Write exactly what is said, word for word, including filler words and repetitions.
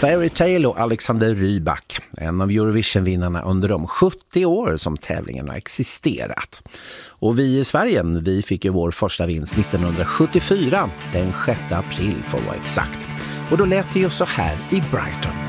Fairytale och Alexander Rybak, en av Eurovision-vinnarna under de sjuttio år som tävlingen har existerat. Och vi i Sverige, vi fick ju vår första vinst nittonhundrasjuttiofyra, den sjätte april för att vara exakt. Och då lät det ju så här i Brighton.